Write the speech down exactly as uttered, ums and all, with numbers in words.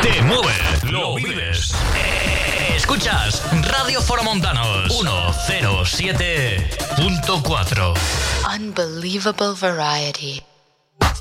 te mueve, lo vives. Escuchas Radio Foromontanos ciento siete punto cuatro. Unbelievable variety.